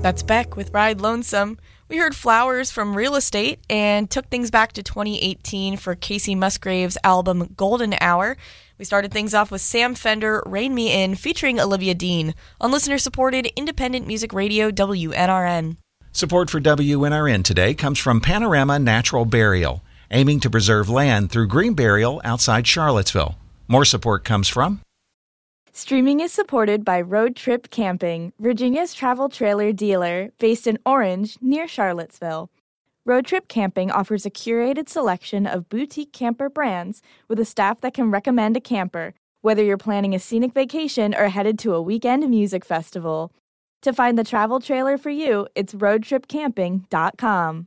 That's Beck with Ride Lonesome. We heard Flowers from Real Estate and took things back to 2018 for Casey Musgrave's album Golden Hour. We started things off with Sam Fender, Rein Me In, featuring Olivia Dean, on listener-supported independent music radio WNRN. Support for WNRN today comes from Panorama Natural Burial, aiming to preserve land through green burial outside Charlottesville. More support comes from... Streaming is supported by Road Trip Camping, Virginia's travel trailer dealer, based in Orange, near Charlottesville. Road Trip Camping offers a curated selection of boutique camper brands with a staff that can recommend a camper, whether you're planning a scenic vacation or headed to a weekend music festival. To find the travel trailer for you, it's roadtripcamping.com.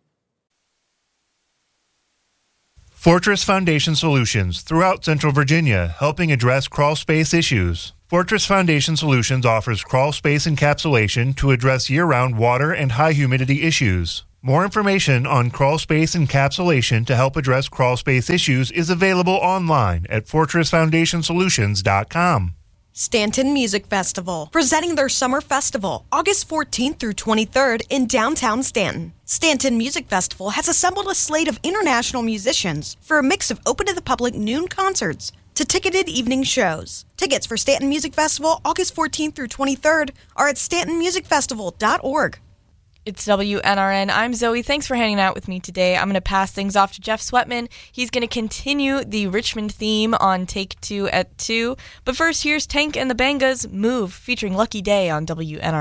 Fortress Foundation Solutions throughout Central Virginia, helping address crawl space issues. Fortress Foundation Solutions offers crawl space encapsulation to address year-round water and high humidity issues. More information on crawl space encapsulation to help address crawl space issues is available online at fortressfoundationsolutions.com. Stanton Music Festival, presenting their summer festival, August 14th through 23rd in downtown Stanton. Stanton Music Festival has assembled a slate of international musicians for a mix of open-to-the-public noon concerts to ticketed evening shows. Tickets for Stanton Music Festival, August 14th through 23rd, are at stantonmusicfestival.org. It's WNRN. I'm Zoe. Thanks for hanging out with me today. I'm going to pass things off to Jeff Sweatman. He's going to continue the Richmond theme on Take 2 at 2. But first, here's Tank and the Bangas' Move, featuring Lucky Day on WNRN.